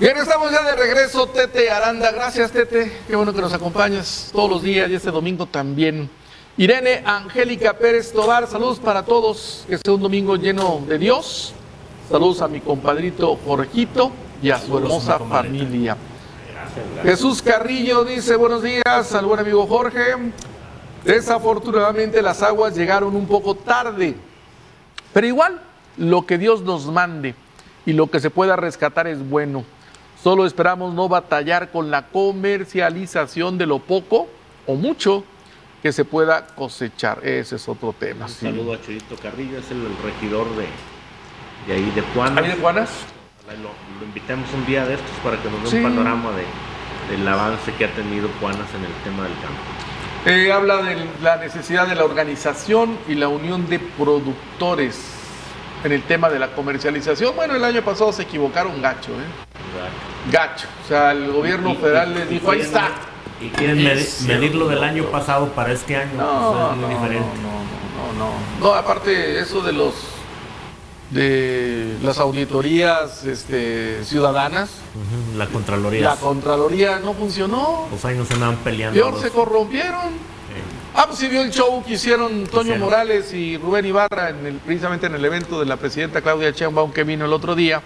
Bien, estamos ya de regreso, Tete Aranda. Gracias, Tete. Qué bueno que nos acompañas todos los días y este domingo también. Irene Angélica Pérez Tobar, saludos para todos. Que sea un domingo lleno de Dios. Saludos a mi compadrito Jorgito y a su hermosa familia. Jesús Carrillo dice, buenos días al buen amigo Jorge. Desafortunadamente las aguas llegaron un poco tarde, pero igual lo que Dios nos mande y lo que se pueda rescatar es bueno. Solo esperamos no batallar con la comercialización de lo poco o mucho que se pueda cosechar. Ese es otro tema. Un saludo a Chuyito Carrillo, es el regidor de ahí de Puanas. ¿Ahí de Puanas? Lo invitamos un día de estos para que nos dé un panorama del avance que ha tenido Puanas en el tema del campo. Habla de la necesidad de la organización y la unión de productores en el tema de la comercialización. Bueno, el año pasado se equivocaron gacho, gacho. O sea, el gobierno federal les dijo, ahí está. Y quieren medir lo del año pasado para este año. No, es muy diferente. No, aparte eso de las auditorías ciudadanas. La Contraloría. La Contraloría no funcionó. Los años se andaban peleando. Peor, se corrompieron. Pues sí vio el show que hicieron Toño Morales y Rubén Ibarra precisamente en el evento de la presidenta Claudia Sheinbaum que vino el otro día.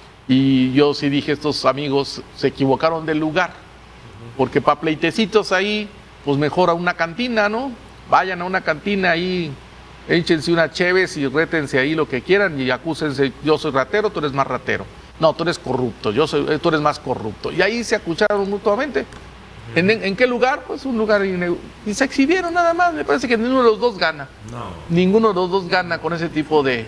Y yo sí dije, estos amigos se equivocaron del lugar. Porque para pleitecitos ahí, pues mejor a una cantina, ¿no? Vayan a una cantina ahí, échense una cheves y rétense ahí lo que quieran y acúsense, yo soy ratero, tú eres más ratero. No, tú eres corrupto, tú eres más corrupto. Y ahí se acusaron mutuamente. ¿En qué lugar? Pues un lugar y se exhibieron nada más. Me parece que ninguno de los dos gana. No. Ninguno de los dos gana con ese tipo de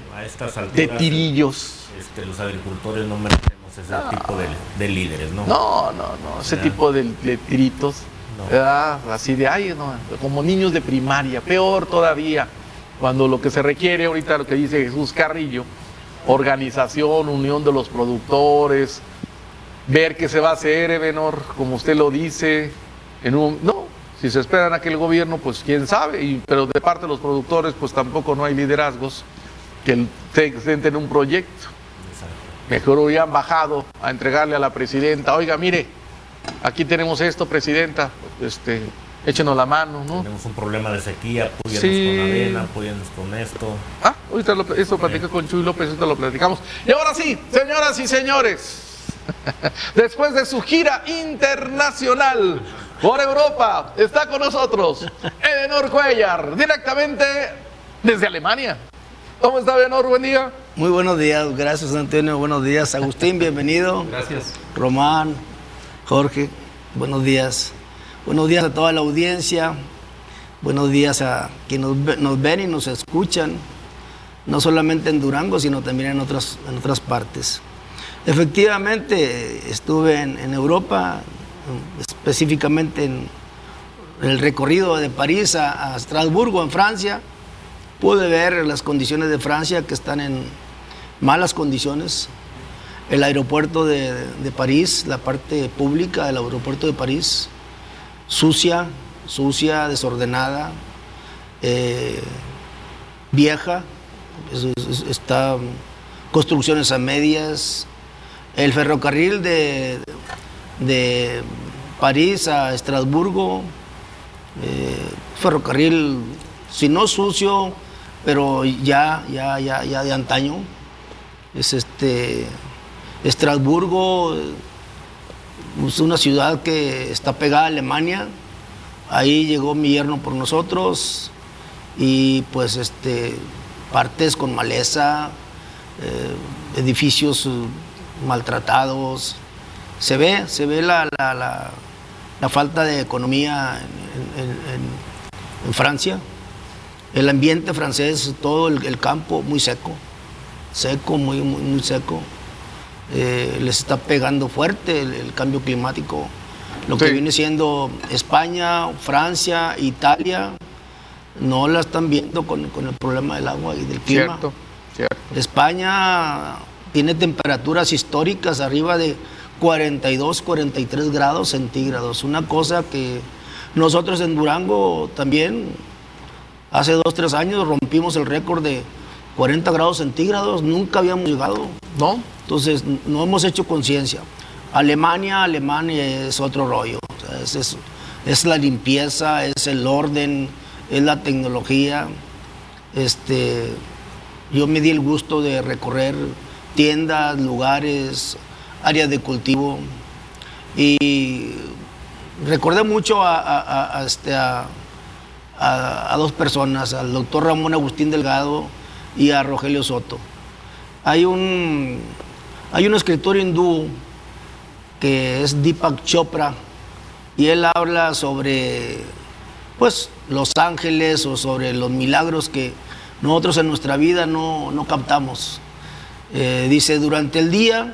tirillos. Los agricultores no merecemos ese tipo de líderes, ¿no? No, ese tipo de tiritos. No. Así de, como niños de primaria, peor todavía. Cuando lo que se requiere ahorita, lo que dice Jesús Carrillo, organización, unión de los productores, ver qué se va a hacer, Ebenor, como usted lo dice, si se esperan a que el gobierno, pues quién sabe, pero de parte de los productores, pues tampoco no hay liderazgos que presenten un proyecto. Exacto. Mejor hubieran bajado a entregarle a la presidenta, oiga, mire, aquí tenemos esto, presidenta, échenos la mano, ¿no? Tenemos un problema de sequía, apóyanos con avena, apóyanos con esto. Ahorita esto platicé con Chuy López, esto lo platicamos. Y ahora sí, señoras y señores, después de su gira internacional por Europa, está con nosotros Ebenor Cuellar, directamente desde Alemania. ¿Cómo está, Ebenor? Buen día. Muy buenos días, gracias, Antonio. Buenos días, Agustín, bienvenido. Gracias. Román, Jorge, buenos días. Buenos días a toda la audiencia. Buenos días a quienes nos ven y nos escuchan, no solamente en Durango, sino también en otras partes. Efectivamente, estuve en Europa, específicamente en el recorrido de París a Estrasburgo, en Francia. Pude ver las condiciones de Francia, que están en malas condiciones. El aeropuerto de París, la parte pública del aeropuerto de París, sucia, desordenada, vieja, está construcciones a medias. El ferrocarril de París a Estrasburgo, ferrocarril, si no sucio, pero ya de antaño. Es Estrasburgo, es una ciudad que está pegada a Alemania. Ahí llegó mi yerno por nosotros y pues partes con maleza, edificios maltratados. Se ve la falta de economía en Francia. El ambiente francés, todo el campo muy seco, muy seco. Les está pegando fuerte el cambio climático. Lo que viene siendo España, Francia, Italia, no la están viendo con el problema del agua y del clima. Cierto. España tiene temperaturas históricas arriba de 42, 43 grados centígrados. Una cosa que nosotros en Durango también, hace 2, 3 años rompimos el récord de 40 grados centígrados, nunca habíamos llegado. ¿No? Entonces no hemos hecho conciencia. Alemania es otro rollo. O sea, es la limpieza, es el orden, es la tecnología. Yo me di el gusto de recorrer tiendas, lugares, áreas de cultivo, y recordé mucho a dos personas, al doctor Ramón Agustín Delgado y a Rogelio Soto. Hay un escritor hindú que es Deepak Chopra, y él habla sobre, pues, los ángeles o sobre los milagros que nosotros en nuestra vida no captamos. Dice, durante el día,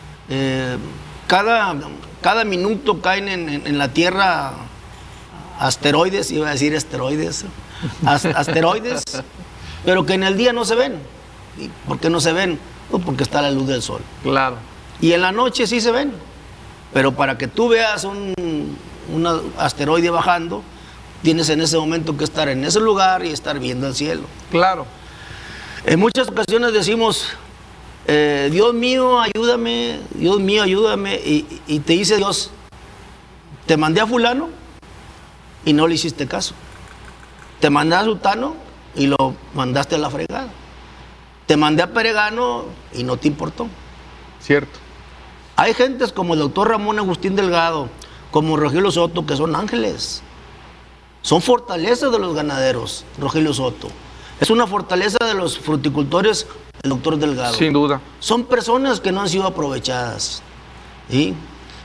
cada minuto caen en la Tierra asteroides, iba a decir esteroides, asteroides, pero que en el día no se ven. ¿Y por qué no se ven? Pues porque está la luz del sol. Claro. Y en la noche sí se ven, pero para que tú veas un asteroide bajando, tienes en ese momento que estar en ese lugar y estar viendo el cielo. Claro. En muchas ocasiones decimos, Dios mío, ayúdame, Dios mío, ayúdame, y te dice Dios, te mandé a fulano y no le hiciste caso. Te mandé a sultano y lo mandaste a la fregada. Te mandé a Peregano y no te importó. Cierto. Hay gentes como el doctor Ramón Agustín Delgado, como Rogelio Soto, que son ángeles. Son fortalezas de los ganaderos, Rogelio Soto. Es una fortaleza de los fruticultores, el doctor Delgado. Sin duda. Son personas que no han sido aprovechadas. ¿Sí?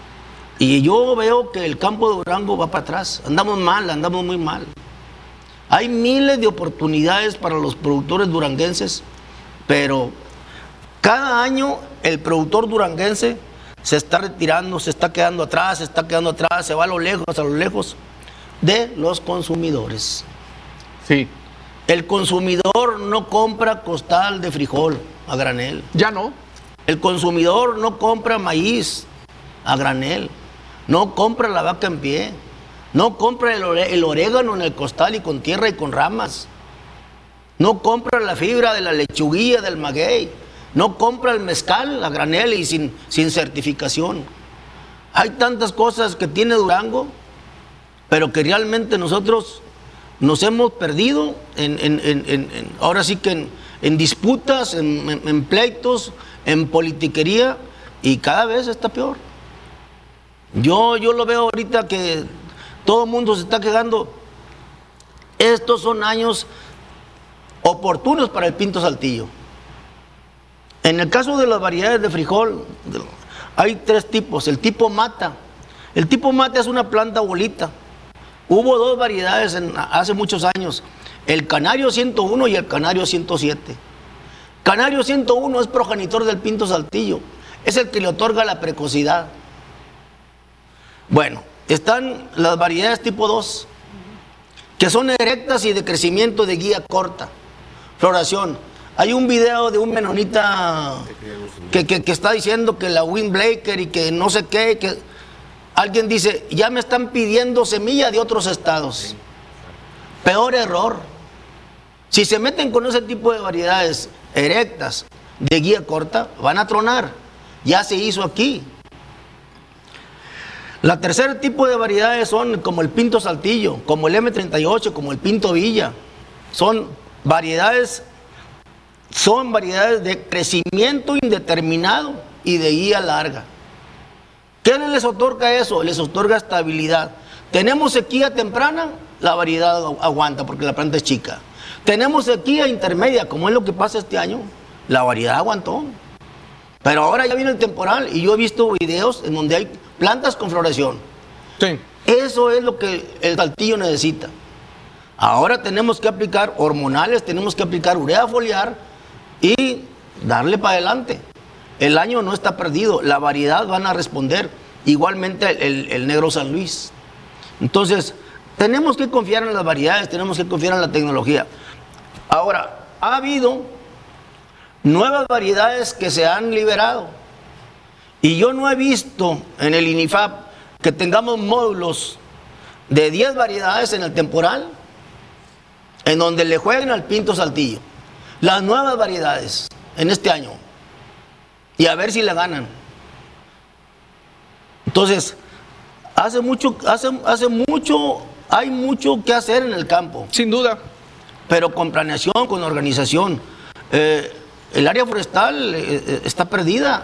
Y yo veo que el campo de Durango va para atrás. Andamos mal, andamos muy mal. Hay miles de oportunidades para los productores duranguenses, pero cada año el productor duranguense se está retirando, se está quedando atrás, se va a lo lejos de los consumidores. Sí. El consumidor no compra costal de frijol a granel. Ya no. El consumidor no compra maíz a granel. No compra la vaca en pie. No compra el orégano en el costal y con tierra y con ramas. No compra la fibra de la lechuguilla, del maguey. No compra el mezcal a granel y sin certificación. Hay tantas cosas que tiene Durango, pero que realmente nosotros nos hemos perdido ahora sí que en disputas, en pleitos, en politiquería, y cada vez está peor. Yo lo veo ahorita que todo el mundo se está quejando. Estos son años oportunos para el pinto saltillo. En el caso de las variedades de frijol, hay tres tipos. El tipo mata. El tipo mata es una planta bolita. Hubo dos variedades hace muchos años, el Canario 101 y el Canario 107. Canario 101 es progenitor del pinto saltillo, es el que le otorga la precocidad. Bueno, están las variedades tipo 2, que son erectas y de crecimiento de guía corta, floración. Hay un video de un menonita que está diciendo que la Windbreaker y que no sé qué, que alguien dice, ya me están pidiendo semilla de otros estados. Peor error. Si se meten con ese tipo de variedades erectas, de guía corta, van a tronar. Ya se hizo aquí. La tercer tipo de variedades son como el pinto saltillo, como el M38, como el pinto villa. Son variedades de crecimiento indeterminado y de guía larga. ¿Qué les otorga eso? Les otorga estabilidad. Tenemos sequía temprana, la variedad aguanta porque la planta es chica. Tenemos sequía intermedia, como es lo que pasa este año, la variedad aguantó. Pero ahora ya viene el temporal y yo he visto videos en donde hay plantas con floración. Sí. Eso es lo que el saltillo necesita. Ahora tenemos que aplicar hormonales, tenemos que aplicar urea foliar y darle para adelante. El año no está perdido, la variedad van a responder, igualmente el negro San Luis. Entonces, tenemos que confiar en las variedades, tenemos que confiar en la tecnología. Ahora, ha habido nuevas variedades que se han liberado y yo no he visto en el INIFAP que tengamos módulos de 10 variedades en el temporal en donde le jueguen al pinto saltillo. Las nuevas variedades en este año. Y a ver si le ganan. Entonces, hay mucho que hacer en el campo. Sin duda. Pero con planeación, con organización. El área forestal está perdida.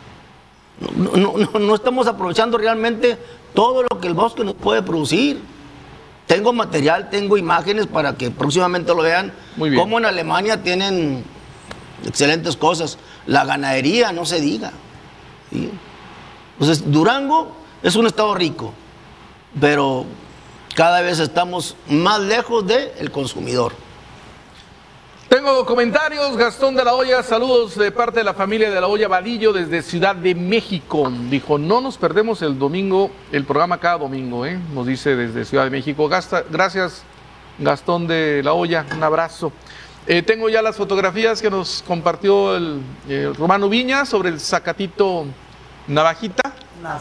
No estamos aprovechando realmente todo lo que el bosque nos puede producir. Tengo material, tengo imágenes para que próximamente lo vean. Muy bien. Como en Alemania tienen excelentes cosas. La ganadería, no se diga. ¿Sí? Entonces, Durango es un estado rico, pero cada vez estamos más lejos del consumidor. Tengo comentarios. Gastón de la Hoya, saludos de parte de la familia de la Hoya Vadillo desde Ciudad de México. Dijo, no nos perdemos el domingo, el programa cada domingo, nos dice desde Ciudad de México. Gracias, Gastón de la Hoya, un abrazo. Tengo ya las fotografías que nos compartió el Romano Viña sobre el zacatito Navajita.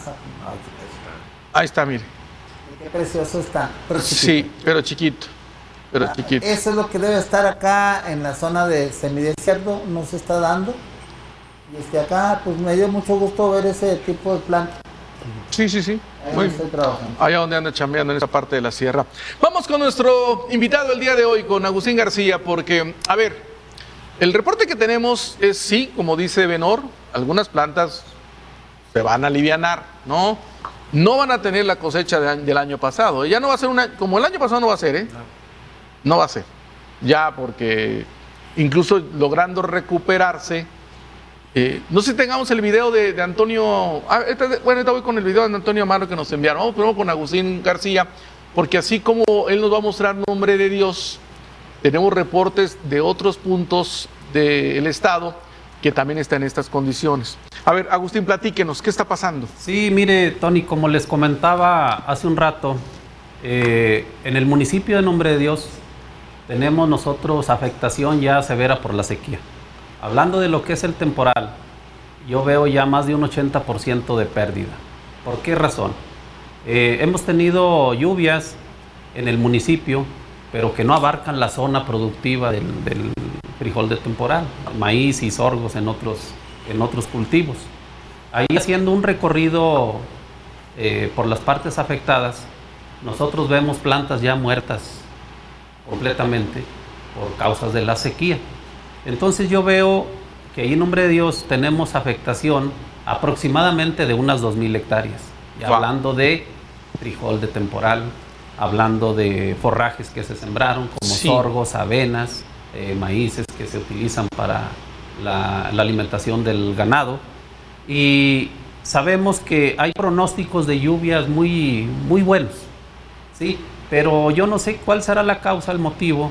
Ahí está, mire. Qué precioso está, pero chiquito. Sí, pero chiquito. Chiquito. Eso es lo que debe estar acá en la zona de semidesierto, no se está dando. Y acá, pues me dio mucho gusto ver ese tipo de planta. Sí. Ahí estoy trabajando. Allá donde anda chambeando en esa parte de la sierra. Vamos con nuestro invitado el día de hoy, con Agustín García, porque, a ver, el reporte que tenemos es, sí, como dice Benor, algunas plantas se van a alivianar, ¿no? No van a tener la cosecha del año pasado. Ya no va a ser como el año pasado no va a ser, No va a ser. Ya, porque incluso logrando recuperarse. No sé si tengamos el video de Antonio. Ahorita voy con el video de Antonio Amaro que nos enviaron. Vamos primero con Agustín García, porque así como él nos va a mostrar nombre de Dios, tenemos reportes de otros puntos del estado que también están en estas condiciones. A ver, Agustín, platíquenos, ¿qué está pasando? Sí, mire, Tony, como les comentaba hace un rato, en el municipio de Nombre de Dios tenemos nosotros afectación ya severa por la sequía. Hablando de lo que es el temporal, yo veo ya más de un 80% de pérdida. ¿Por qué razón? Hemos tenido lluvias en el municipio, pero que no abarcan la zona productiva del frijol de temporal, maíz y sorgos en otros cultivos. Ahí, haciendo un recorrido por las partes afectadas, nosotros vemos plantas ya muertas completamente por causas de la sequía. Entonces yo veo que ahí en Nombre de Dios tenemos afectación aproximadamente de unas 2,000 hectáreas. Ya hablando de frijol de temporal, hablando de forrajes que se sembraron como sorgos, avenas, maíces que se utilizan para la alimentación del ganado. Y sabemos que hay pronósticos de lluvias muy buenos, ¿sí? Pero yo no sé cuál será la causa, el motivo.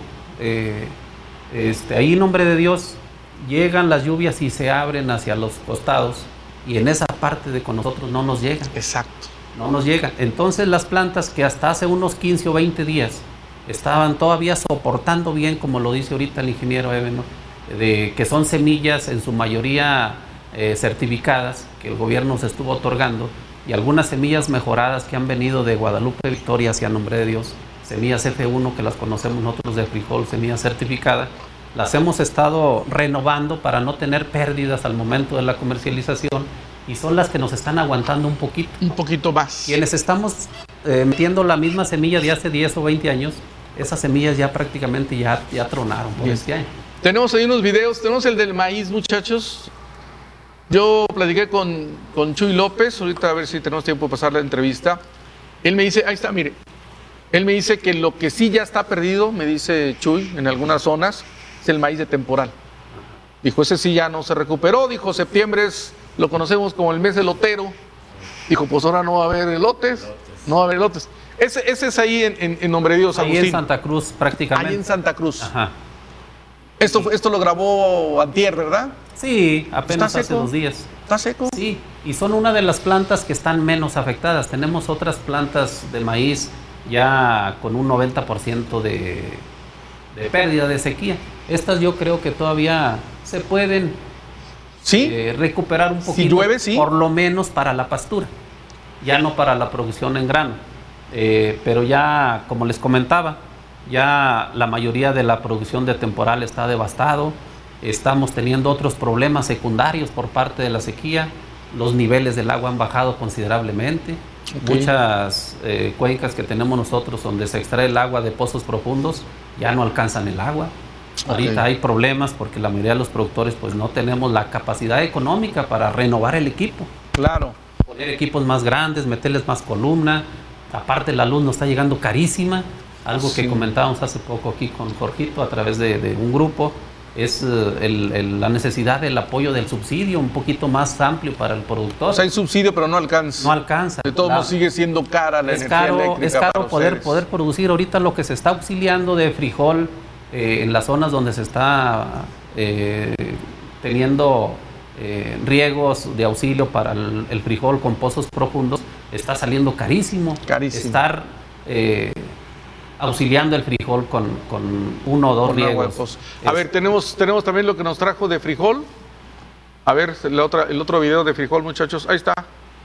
Ahí en Nombre de Dios llegan las lluvias y se abren hacia los costados, y en esa parte de con nosotros no nos llegan. Exacto. No nos llegan. Entonces las plantas que hasta hace unos 15 o 20 días estaban todavía soportando bien, como lo dice ahorita el ingeniero Ebenor, de que son semillas en su mayoría certificadas, que el gobierno se estuvo otorgando, y algunas semillas mejoradas que han venido de Guadalupe Victoria hacia Nombre de Dios, semillas F1 que las conocemos nosotros de frijol, semilla certificada, las hemos estado renovando para no tener pérdidas al momento de la comercialización, y son las que nos están aguantando un poquito. Un poquito más. Quienes estamos metiendo la misma semilla de hace 10 o 20 años, esas semillas ya prácticamente ya tronaron por este año. Tenemos ahí unos videos, tenemos el del maíz, muchachos. Yo platiqué con Chuy López, ahorita a ver si tenemos tiempo de pasar la entrevista. Él me dice, ahí está, mire, él me dice que lo que sí ya está perdido, me dice Chuy, en algunas zonas, es el maíz de temporal. Dijo, ese sí ya no se recuperó, dijo, septiembre lo conocemos como el mes elotero. Dijo, pues ahora no va a haber elotes, no va a haber elotes. Ese es ahí en Nombre de Dios, Agustín. Ahí en Santa Cruz prácticamente. Ahí en Santa Cruz. Ajá. Esto lo grabó antier, ¿verdad? Sí, apenas hace 2 días. ¿Está seco? Sí, y son una de las plantas que están menos afectadas. Tenemos otras plantas de maíz ya con un 90% de pérdida de sequía. Estas yo creo que todavía se pueden recuperar un poquito. Si llueve, sí. Por lo menos para la pastura, ya no para la producción en grano. Pero ya, como les comentaba, ya la mayoría de la producción de temporal está devastado. Estamos teniendo otros problemas secundarios por parte de la sequía. los niveles del agua han bajado considerablemente. Okay. Muchas cuencas que tenemos nosotros donde se extrae el agua de pozos profundos ya no alcanzan el agua. Ahorita hay problemas porque la mayoría de los productores pues no tenemos la capacidad económica para renovar el equipo. Claro. Poner equipos más grandes, meterles más columna. Aparte la luz nos está llegando carísima. Algo que comentábamos hace poco aquí con Jorgito a través de un grupo. Es la necesidad del apoyo del subsidio un poquito más amplio para el productor. O sea, hay subsidio, pero no alcanza. No alcanza. De todos modos sigue siendo cara la energía eléctrica. Es caro poder producir. Ahorita lo que se está auxiliando de frijol en las zonas donde se está teniendo riegos de auxilio para el frijol con pozos profundos, está saliendo carísimo. Carísimo. Estar auxiliando el frijol con 1 o 2 riegos. A ver, tenemos también lo que nos trajo de frijol. A ver, el otro video de frijol, muchachos. Ahí está.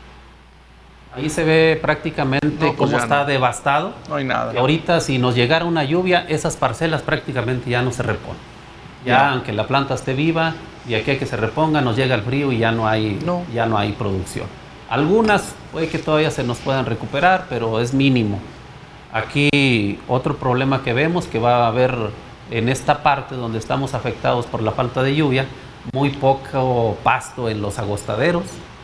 Ahí se ve prácticamente cómo está devastado. No hay nada. Y ahorita, si nos llegara una lluvia, esas parcelas prácticamente ya no se reponen. Ya, aunque la planta esté viva, y aquí hay que se reponga, nos llega el frío y ya no hay producción. Algunas puede que todavía se nos puedan recuperar, pero es mínimo. Aquí otro problema que vemos que va a haber en esta parte donde estamos afectados por la falta de lluvia, muy poco pasto en los agostaderos.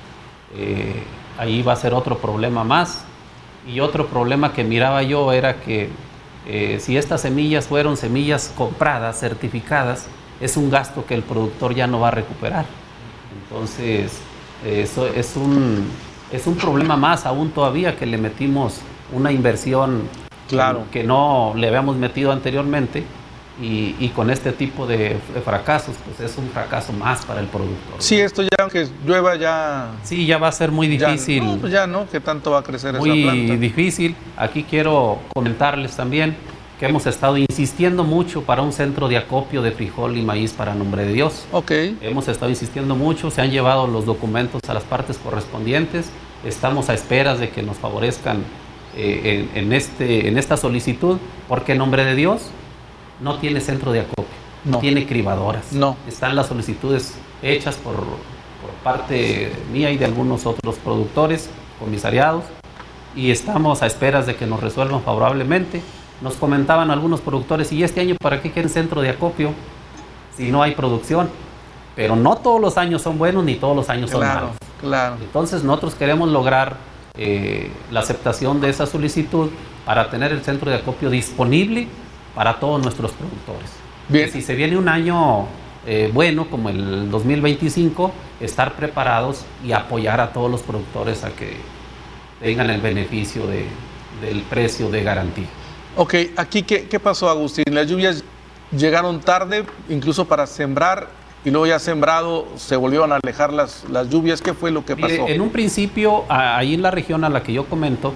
Ahí va a ser otro problema más. Y otro problema que miraba yo era que si estas semillas fueron semillas compradas, certificadas, es un gasto que el productor ya no va a recuperar. Entonces, eso es un problema más aún todavía, que le metimos una inversión que no le habíamos metido anteriormente, y con este tipo de fracasos, pues es un fracaso más para el productor. Sí, esto ya, aunque llueva, ya... Sí, ya va a ser muy difícil. ¿Qué tanto va a crecer esa planta? Muy difícil. Aquí quiero comentarles también que hemos estado insistiendo mucho para un centro de acopio de frijol y maíz para Nombre de Dios. Okay. Hemos estado insistiendo mucho, se han llevado los documentos a las partes correspondientes, estamos a esperas de que nos favorezcan en esta solicitud, porque Nombre de Dios no tiene centro de acopio, no tiene cribadoras. No. Están las solicitudes hechas por parte mía y de algunos otros productores, comisariados, y estamos a esperas de que nos resuelvan favorablemente. Nos comentaban algunos productores, ¿y este año para qué quieren centro de acopio si no hay producción? Pero no todos los años son buenos, ni todos los años son malos. Claro. Entonces nosotros queremos lograr la aceptación de esa solicitud para tener el centro de acopio disponible para todos nuestros productores. Bien. Y si se viene un año bueno como el 2025, estar preparados y apoyar a todos los productores a que tengan el beneficio del precio de garantía. Ok, aquí ¿qué pasó, Agustín? Las lluvias llegaron tarde, incluso para sembrar, y luego ya sembrado se volvieron a alejar las lluvias. ¿Qué fue lo que pasó? En un principio, ahí en la región a la que yo comento,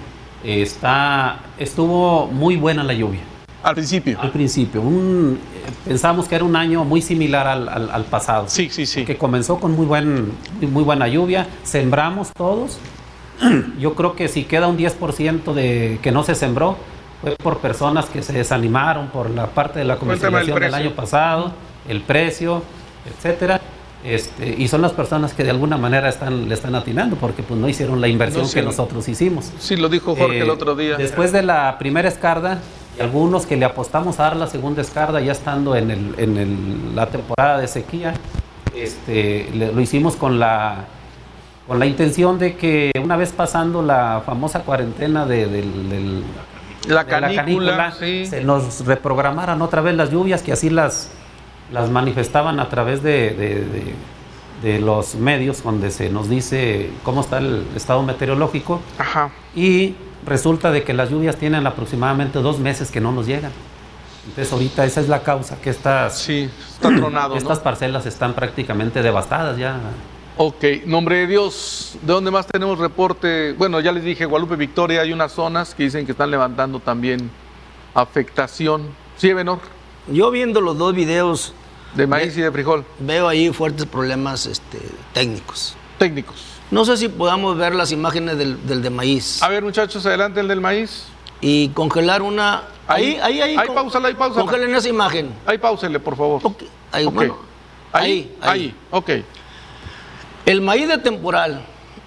estuvo muy buena la lluvia. Al principio. Al principio. Pensamos que era un año muy similar al pasado. Sí. Que comenzó con muy buena lluvia. Sembramos todos. Yo creo que si queda un 10% de que no se sembró, fue por personas que se desanimaron por la parte de la comercialización del año pasado, el precio, etcétera. Y son las personas que de alguna manera le están atinando, porque pues no hicieron la inversión que nosotros hicimos. Sí, lo dijo Jorge el otro día. Después de la primera escarda, y algunos que le apostamos a dar la segunda escarda, ya estando en la temporada de sequía, lo hicimos con la intención de que una vez pasando la famosa cuarentena de la canícula, sí, se nos reprogramaran otra vez las lluvias, que así las manifestaban a través de los medios, donde se nos dice cómo está el estado meteorológico. Ajá. Y resulta de que las lluvias tienen aproximadamente 2 meses que no nos llegan. Entonces ahorita esa es la causa, que está tronado, estas parcelas están prácticamente devastadas ya. Ok, Nombre de Dios, ¿de dónde más tenemos reporte? Bueno, ya les dije, Guadalupe Victoria, hay unas zonas que dicen que están levantando también afectación. ¿Sí, Ebenor? Yo viendo los 2 videos de maíz y de frijol, veo ahí fuertes problemas técnicos. No sé si podamos ver las imágenes del de maíz. A ver, muchachos, adelante el del maíz. Y congelar una... Ahí. Ahí, pausala. Congelen esa imagen. Ahí, páusele, por favor. Okay. Ahí, okay. Bueno, ahí. Ok. El maíz de temporal,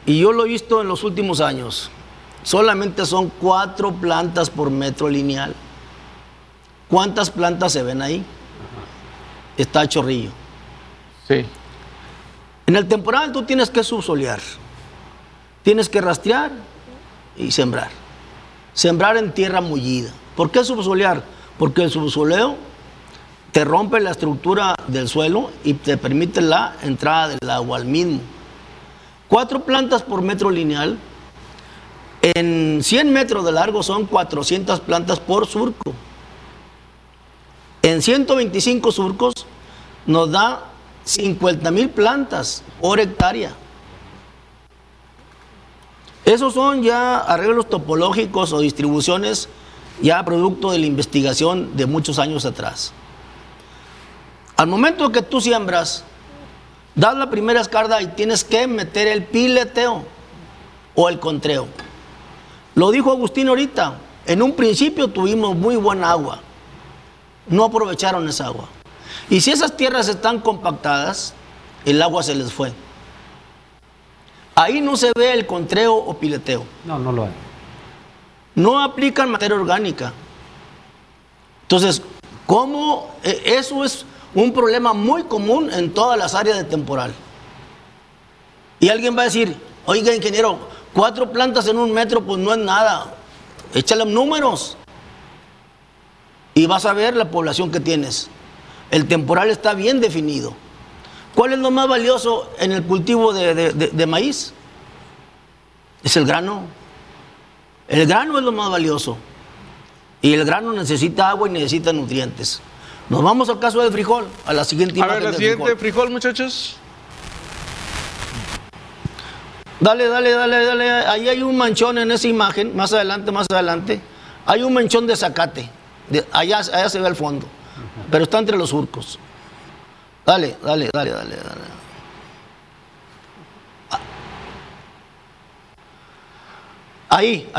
y yo lo he visto en los últimos años, solamente son 4 plantas por metro lineal. ¿Cuántas plantas se ven ahí? Está chorrillo. Sí. En el temporal tú tienes que subsolear, tienes que rastrear y sembrar. Sembrar en tierra mullida. ¿Por qué subsolear? Porque el subsoleo te rompe la estructura del suelo y te permite la entrada del agua al mismo. 4 plantas por metro lineal, en 100 metros de largo son 400 plantas por surco. En 125 surcos nos da 50,000 plantas por hectárea. Esos son ya arreglos topológicos o distribuciones ya producto de la investigación de muchos años atrás. Al momento que tú siembras, das la primera escarda y tienes que meter el pileteo o el contreo. Lo dijo Agustín ahorita, en un principio tuvimos muy buena agua, no aprovecharon esa agua. Y si esas tierras están compactadas, el agua se les fue. Ahí no se ve el contreo o pileteo. No, no lo hay. No aplican materia orgánica. Entonces, ¿cómo? Eso es un problema muy común en todas las áreas de temporal. Y alguien va a decir, oiga, ingeniero, 4 plantas en 1 metro, pues no es nada. Échale números y vas a ver la población que tienes. El temporal está bien definido. ¿Cuál es lo más valioso en el cultivo de maíz? Es el grano. El grano es lo más valioso. Y el grano necesita agua y necesita nutrientes. Nos vamos al caso del frijol, a la siguiente imagen. A ver, la siguiente frijol, muchachos. Dale. Ahí hay un manchón en esa imagen, más adelante. Hay un manchón de zacate. Allá se ve al fondo. Pero está entre los surcos. Dale. Ahí.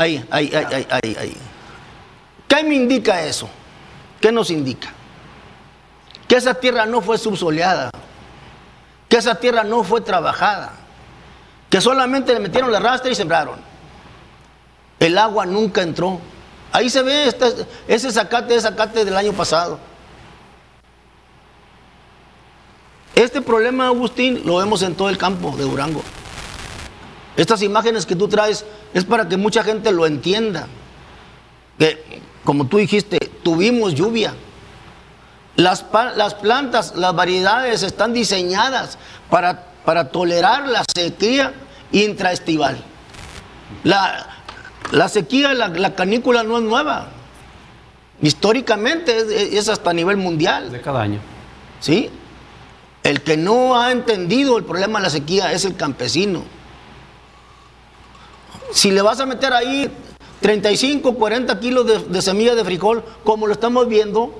¿Qué me indica eso? ¿Qué nos indica? Que esa tierra no fue subsoleada, que esa tierra no fue trabajada, que solamente le metieron la rastra y sembraron. El agua nunca entró. Ahí se ve ese zacate del año pasado. Este problema, Agustín, lo vemos en todo el campo de Durango. Estas imágenes que tú traes es para que mucha gente lo entienda. Que, como tú dijiste, tuvimos lluvia. Las plantas, las variedades están diseñadas para tolerar la sequía intraestival. La sequía, la canícula no es nueva. Históricamente es hasta a nivel mundial. De cada año. ¿Sí? El que no ha entendido el problema de la sequía es el campesino. Si le vas a meter ahí 35, 40 kilos de semilla de frijol, como lo estamos viendo,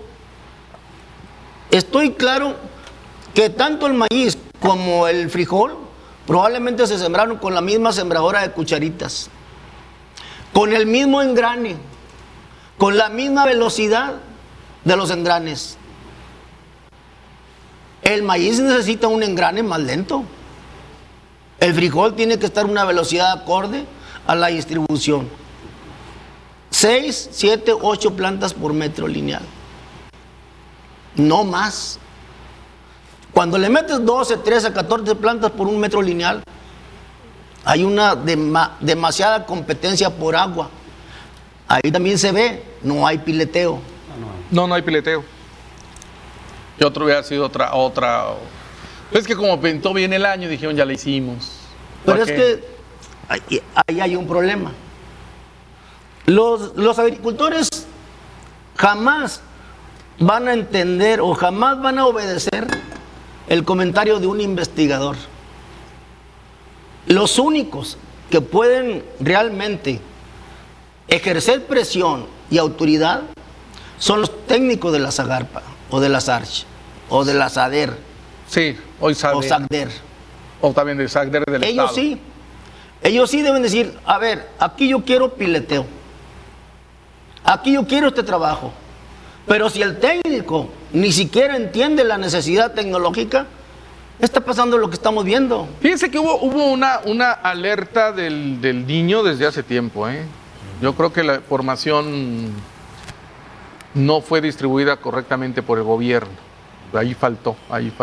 estoy claro que tanto el maíz como el frijol probablemente se sembraron con la misma sembradora de cucharitas, con el mismo engrane, con la misma velocidad de los engranes. El maíz necesita un engrane más lento. El frijol tiene que estar a una velocidad acorde a la distribución. 6, 7, 8 plantas por metro lineal. No más. Cuando le metes 12, 13, 14 plantas por 1 metro lineal, hay una demasiada competencia por agua. Ahí también se ve, no hay pileteo. No hay pileteo. Y otro hubiera sido otra. Es que como pintó bien el año, dijeron, ya le hicimos. Pero es que ahí hay un problema. Los agricultores jamás van a entender o jamás van a obedecer el comentario de un investigador. Los únicos que pueden realmente ejercer presión y autoridad son los técnicos de la Zagarpa o de la SARCH o de la SADER. Sí, hoy SADER. O SACDER. O también de SACDER del Estado. Ellos sí deben decir, a ver, aquí yo quiero pileteo, aquí yo quiero este trabajo. Pero si el técnico ni siquiera entiende la necesidad tecnológica, Está pasando lo que estamos viendo. Fíjense que hubo una alerta del niño desde hace tiempo, ¿eh? Yo creo que la información no fue distribuida correctamente por el gobierno. Ahí faltó.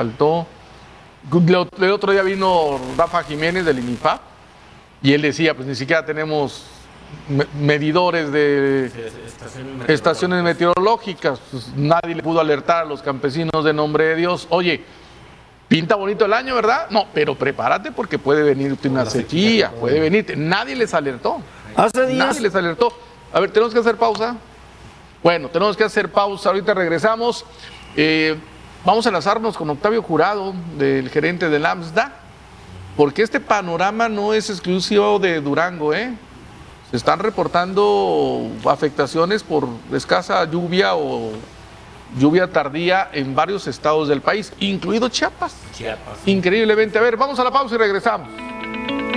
El otro día vino Rafa Jiménez del INIFAP y él decía, pues ni siquiera tenemos medidores de estaciones meteorológicas. Pues, nadie le pudo alertar a los campesinos de Nombre de Dios. Oye, pinta bonito el año, ¿verdad? No, pero prepárate porque puede venirte una sequía, puede venirte. Nadie les alertó. Hace días. Nadie les alertó. A ver, tenemos que hacer pausa. Bueno, tenemos que hacer pausa. Ahorita regresamos. Vamos a enlazarnos con Octavio Jurado, del gerente del AMSDA, porque este panorama no es exclusivo de Durango, ¿eh? Se están reportando afectaciones por escasa lluvia o lluvia tardía en varios estados del país, incluido Chiapas. Increíblemente. A ver, vamos a la pausa y regresamos.